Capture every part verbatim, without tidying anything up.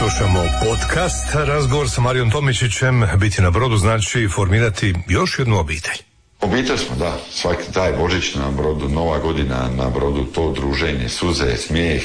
Slušamo podcast, razgovor sa Marijom Tomičićem. Biti na brodu znači formirati još jednu obitelj. Obitelj smo, da. Svaki taj Božić na brodu, Nova godina na brodu, to druženje, suze, smijeh,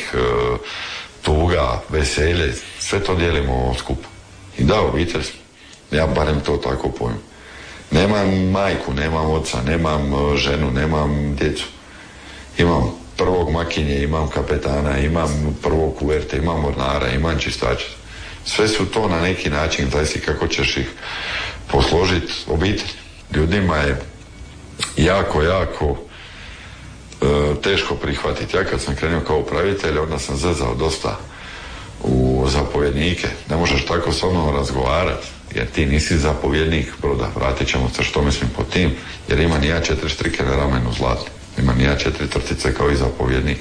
tuga, veselje, sve to dijelimo skupa. I da, obitelj smo. Ja barem to tako pojmem. Nemam majku, nemam oca, nemam ženu, nemam djecu. Imam prvog makinje, imam kapetana, imam prvog kuverte, imam mornara, imam čistača. Sve su to na neki način, zavisi kako ćeš ih posložiti. Obitelj. Ljudima je jako, jako e, teško prihvatiti. Ja kad sam krenuo kao upravitelj, onda sam zezao dosta u zapovjednike. Ne možeš tako sa mnom razgovarati, jer ti nisi zapovjednik broda. Vratit ćemo se što mislim po tim, jer imam i ja četiri štrike na ramenu zlatne. Imam i ja četiri trtice kao i zapovjednik.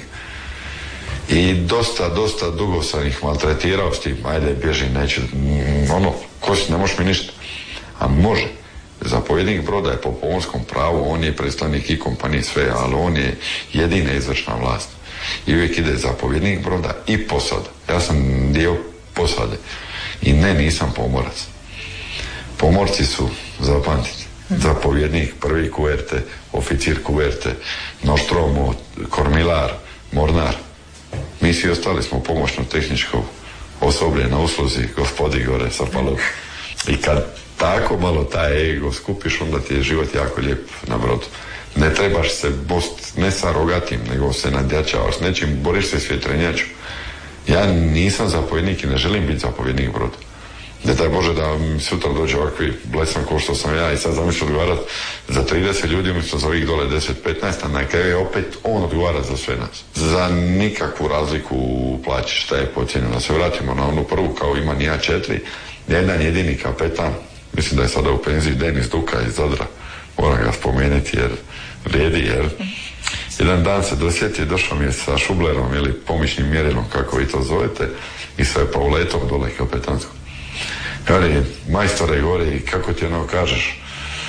I dosta, dosta dugo sam ih maltretirao s tim, ajde bježi, neću, ono, ko si, ne možeš mi ništa. A može. Zapovjednik broda je po pomorskom pravu, on je predstavnik i kompanije sve, ali on je jedina izvršna vlast. I uvijek ide zapovjednik broda i posada. Ja sam dio posade. I ne, nisam pomorac. Pomorci su, zapamtite, zapovjednik, prvi kuverte, oficir kuverte, noštromo, kormilar, mornar. Mi svi ostali smo pomoćno tehničko osoblje na usluzi gospodi gore sa palom. I kad tako malo taj ego skupiš, onda ti je život jako lijep na brodu. Ne trebaš se bost ne sa rogatim, nego se nadjačavaš s nečim, boriš se s vjetrenjačom. Ja nisam zapovjednik i ne želim biti zapovjednik broda. Ne daj Bože da mi sutra dođe ovakvi blesan ko što sam ja i sad zamišljam odgovarat za trideset ljudi umjesto za ovih dole deset petnaest, a na kraju je opet on odgovara za sve nas. Za nikakvu razliku u plaći šta je pocijenjeno. Da se vratimo na onu prvu, kao imam i ja četiri, jedan jedini kapetan, mislim da je sada u penziji, Denis Duka iz Zadra, moram ga spomenuti jer vrijedi, jer jedan dan se dosjetio, došao mi je sa šublerom ili pomičnim mjerilom, kako vi to zovete, i sa pauletom dole kapetanskom. Kaže, majstore gore, i kako ti ono kažeš,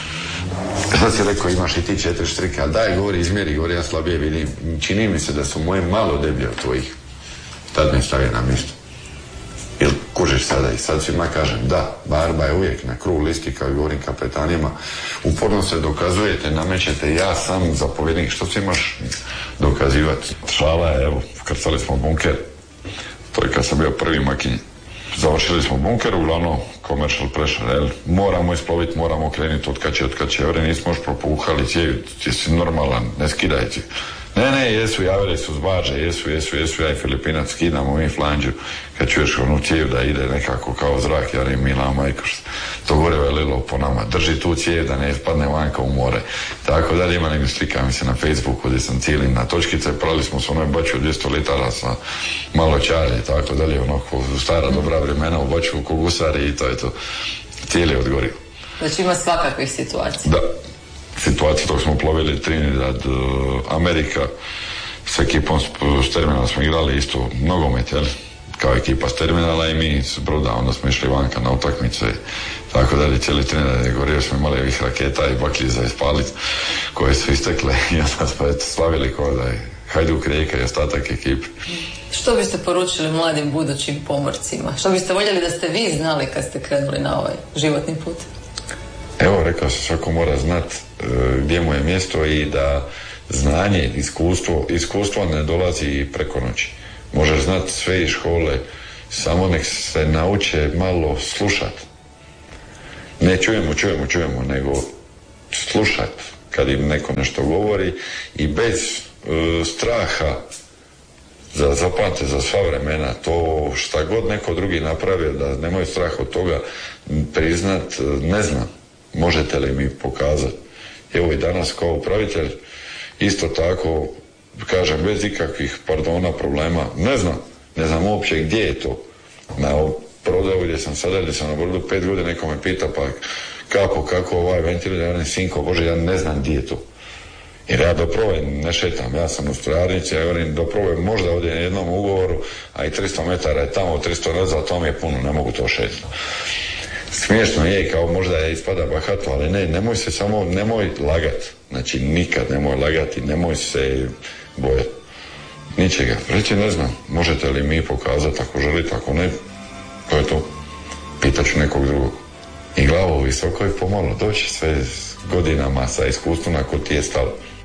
sad si rekao imaš i ti četiri štrike, ali daj govori, izmjeri govori, ja slabije vidim, čini mi se da su moje malo deblje od tvojih. Tad me stavio na mjesto. Ili kužiš sada i sad svima kažem, da, barba je uvijek na krugu listi, kao i govorim kapetanima, uporno se dokazujete, namećete, ja sam zapovjednik, što si imaš dokazivati? Šala je, evo, krcali smo bunker, to je kad sam bio prvi makinje. Završili smo bunker, uglavnom commercial pressure, jel? Moramo isploviti, moramo krenuti od kaće, od kaće, evre, nismo još propuhali cijevi, ti si normalan, ne skidaj ci. Ne, ne, jesu, javili su zbađe, jesu, jesu, jesu, ja i Filipinac skidamo mi flanđu, kad čuješ onu cijev da ide nekako kao zrak, ja im mila majko, to gore velilo po nama, drži tu cijev da ne ispadne vanka u more. Tako dalje, ima nego slika mi se na Facebooku gdje sam cijeli na točkice, prali smo s onoj baču dvjesto litara sa malo čare i tako dalje, ono stara dobra vremena u baču ko gusari i to je to, cijeli odgorio. Znači ima svakakvih situacija. Da. Situacija, dok smo plovili Trinidad, Amerika, s ekipom s terminala smo igrali isto nogomet, jel? Kao ekipa s terminala i mi s broda, onda smo išli vanka na utakmice, tako dalje, cijeli Trinidad je gorio, smo imali ovih raketa i baklji za ispalit koje su istekle i onda smo slavili kao da je Hajduk Rijeka i ostatak ekipe. Što biste poručili mladim budućim pomorcima? Što biste voljeli da ste vi znali kad ste krenuli na ovaj životni put? Evo, rekao sam, svako mora znat e, gdje mu je mjesto i da znanje, iskustvo, iskustvo ne dolazi preko noći. Možeš znat sve iz škole, samo nek se nauče malo slušat. Ne čujemo, čujemo, čujemo, nego slušat kad im neko nešto govori i bez e, straha za zapamte za sva vremena, to šta god neko drugi napravio, da nemaju strah od toga priznat, ne znam. Možete li mi pokazati? Evo i danas kao upravitelj isto tako kažem bez ikakvih pardona problema, ne znam, ne znam uopće gdje je to. Na prodaju gdje sam sada, gdje sam na brodu pet godina, neko me pita pa kako, kako ovaj ventil, ja ne sinko, Bože, ja ne znam gdje je to. Jer ja doprove ne šetam, ja sam u strojarnici, ja govorim doprove možda ovdje na jednom ugovoru, a i tristo metara je tamo, tristo nazad, to mi je puno, ne mogu to šetiti. Smiješno je, kao možda je ispada bahato, ali ne, nemoj se samo, nemoj lagat. Znači nikad nemoj lagati, nemoj se bojati. Ničega. Reći ne znam, možete li mi pokazati, ako želite, ako ne, pitat ću nekog drugog. I glavu visoko i pomalo doći sve s godinama sa iskustvima kod ti je stalo.